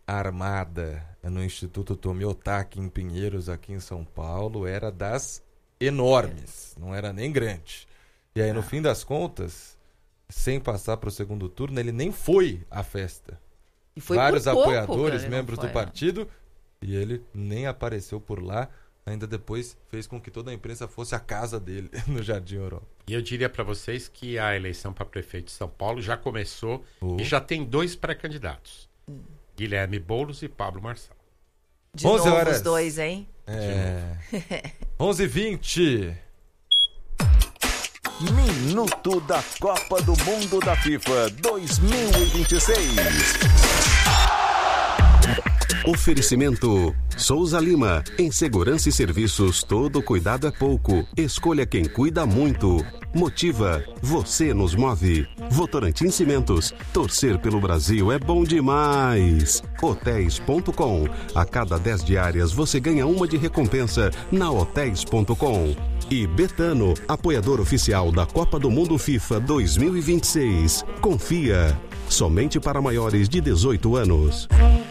armada no Instituto Tomiotaki, em Pinheiros, aqui em São Paulo, era das enormes, não era nem grande. E aí, no fim das contas, sem passar para o segundo turno, ele nem foi à festa. E foi vários por pouco, apoiadores, membros foi, do partido, e ele nem apareceu por lá. Ainda depois fez com que toda a imprensa fosse à casa dele, no Jardim Europa. E eu diria para vocês que a eleição para prefeito de São Paulo já começou e já tem 2 pré-candidatos. Guilherme Boulos e Pablo Marçal. De novo os dois, hein? 11h20. Minuto da Copa do Mundo da FIFA 2026. Oferecimento Souza Lima. Em segurança e serviços, todo cuidado é pouco. Escolha quem cuida muito. Motiva. Você nos move. Votorantim Cimentos. Torcer pelo Brasil é bom demais. Hotéis.com. A cada 10 diárias você ganha uma de recompensa na Hotéis.com. E Betano, apoiador oficial da Copa do Mundo FIFA 2026. Confia. Somente para maiores de 18 anos.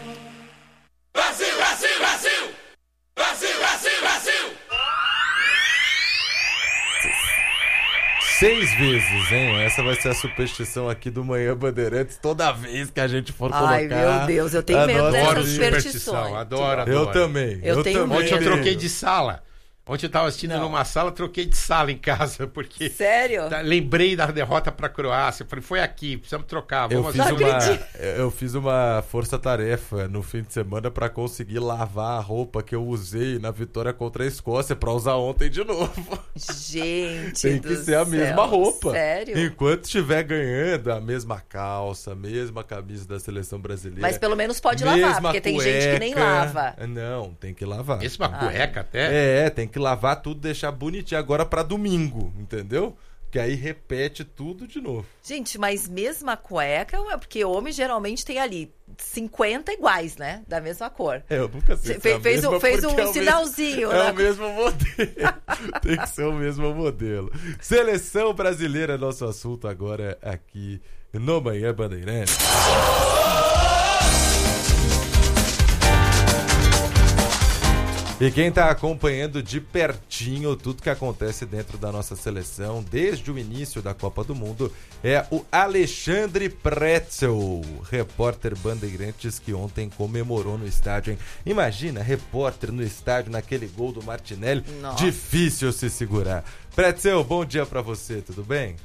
6 vezes, hein? Essa vai ser a superstição aqui do Manhã Bandeirantes toda vez que a gente for colocar. Ai, meu Deus, eu tenho medo dessas superstições. Adoro. Eu também. Ontem eu troquei de sala. Ontem eu estava assistindo numa sala, troquei de sala em casa, porque... Sério? Lembrei da derrota para a Croácia. Falei, foi aqui, precisamos trocar. Eu fiz uma força-tarefa no fim de semana para conseguir lavar a roupa que eu usei na vitória contra a Escócia para usar ontem de novo. Gente, tem que ser a mesma roupa. Sério? Enquanto estiver ganhando, a mesma calça, a mesma camisa da seleção brasileira. Mas pelo menos pode lavar, porque tem gente que nem lava. Não, tem que lavar. Mesma cueca até? Tem que lavar tudo, deixar bonitinho agora pra domingo, entendeu? Que aí repete tudo de novo. Gente, mas mesma cueca, porque homem geralmente tem ali 50 iguais, né? Da mesma cor. Eu nunca sei. Fez um sinalzinho. É o mesmo modelo. Tem que ser o mesmo modelo. Seleção brasileira é nosso assunto agora aqui no Manhã Bandeirantes. E quem está acompanhando de pertinho tudo que acontece dentro da nossa seleção desde o início da Copa do Mundo é o Alexandre Pretzel, repórter Bandeirantes que ontem comemorou no estádio, hein? Imagina, repórter no estádio naquele gol do Martinelli. Nossa. Difícil se segurar. Pretzel, bom dia para você, tudo bem?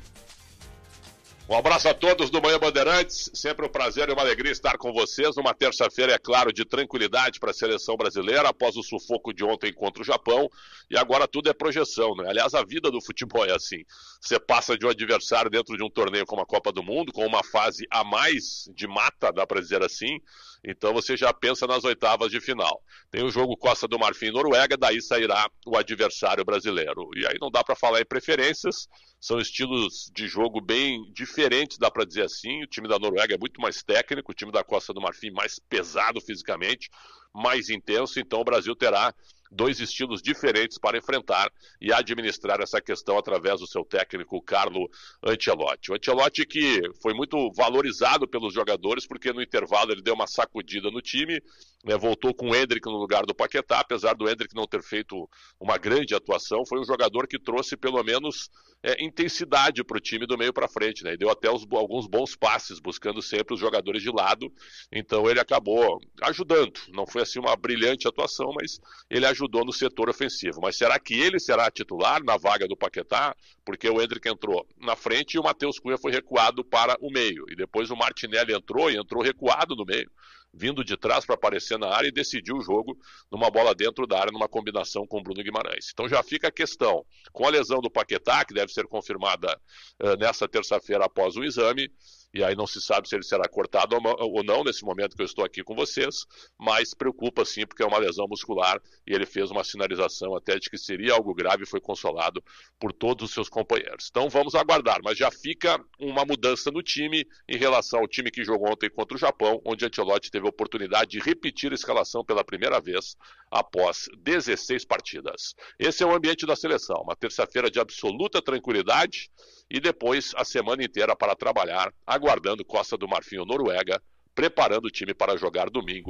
Um abraço a todos do Manhã Bandeirantes, sempre um prazer e uma alegria estar com vocês numa terça-feira, é claro, de tranquilidade para a seleção brasileira, após o sufoco de ontem contra o Japão, e agora tudo é projeção, né? Aliás, a vida do futebol é assim, você passa de um adversário dentro de um torneio como a Copa do Mundo, com uma fase a mais de mata, dá para dizer assim, então você já pensa nas oitavas de final. Tem o jogo Costa do Marfim e Noruega, daí sairá o adversário brasileiro, e aí não dá para falar em preferências, são estilos de jogo bem diferentes, dá para dizer assim. O time da Noruega é muito mais técnico, o time da Costa do Marfim mais pesado fisicamente, mais intenso, então o Brasil terá 2 estilos diferentes para enfrentar e administrar essa questão através do seu técnico Carlo Ancelotti. O Ancelotti que foi muito valorizado pelos jogadores porque no intervalo ele deu uma sacudida no time, voltou com o Endrick no lugar do Paquetá, apesar do Endrick não ter feito uma grande atuação, foi um jogador que trouxe pelo menos intensidade para o time do meio para frente, né? E deu até alguns bons passes, buscando sempre os jogadores de lado, então ele acabou ajudando, não foi assim uma brilhante atuação, mas ele ajudou no setor ofensivo. Mas será que ele será titular na vaga do Paquetá? Porque o Endrick entrou na frente e o Matheus Cunha foi recuado para o meio, e depois o Martinelli entrou recuado no meio, vindo de trás para aparecer na área e decidiu o jogo numa bola dentro da área, numa combinação com o Bruno Guimarães. Então já fica a questão, com a lesão do Paquetá, que deve ser confirmada nessa terça-feira após o exame, e aí não se sabe se ele será cortado ou não nesse momento que eu estou aqui com vocês, mas preocupa sim, porque é uma lesão muscular e ele fez uma sinalização até de que seria algo grave e foi consolado por todos os seus companheiros. Então vamos aguardar, mas já fica uma mudança no time em relação ao time que jogou ontem contra o Japão, onde Ancelotti teve a oportunidade de repetir a escalação pela primeira vez após 16 partidas. Esse é o ambiente da seleção, uma terça-feira de absoluta tranquilidade e depois a semana inteira para trabalhar, aguardando Costa do Marfim ou Noruega, preparando o time para jogar domingo